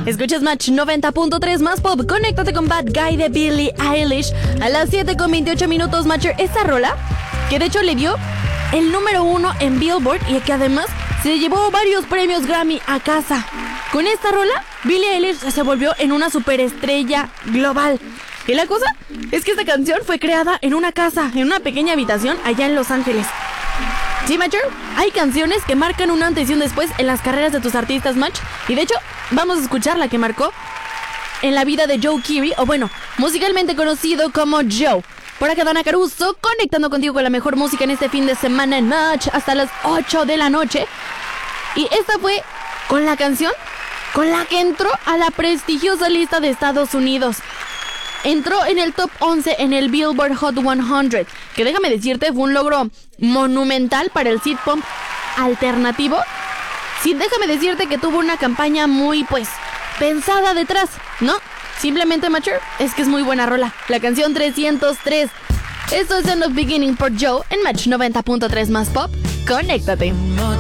Escuchas Match 90.3 más pop. Conéctate con Bad Guy de Billie Eilish a las 7:28 Matcher. Esta rola, que de hecho le dio el número 1 en Billboard y que además se llevó varios premios Grammy a casa. Con esta rola, Billie Eilish se volvió en una superestrella global. Y la cosa es que esta canción fue creada en una casa, en una pequeña habitación allá en Los Ángeles. Sí, Matcher, hay canciones que marcan un antes y un después en las carreras de tus artistas, Match. Y de hecho, vamos a escuchar la que marcó en la vida de Joe Keery, o bueno, musicalmente conocido como Joe. Por acá Dana Caruso, conectando contigo con la mejor música en este fin de semana en Match hasta las 8 de la noche. Y esta fue con la canción con la que entró a la prestigiosa lista de Estados Unidos. Entró en el top 11 en el Billboard Hot 100, que déjame decirte fue un logro monumental para el sitcom alternativo. Sí, déjame decirte que tuvo una campaña muy, pensada detrás, ¿no? Simplemente, Matcher, es que es muy buena rola. La canción 303. Esto es End of Beginning por Joe en Match 90.3 más pop. Conéctate.